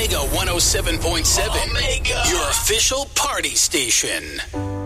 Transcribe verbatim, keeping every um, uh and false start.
Omega one oh seven point seven. Omega, your official party station.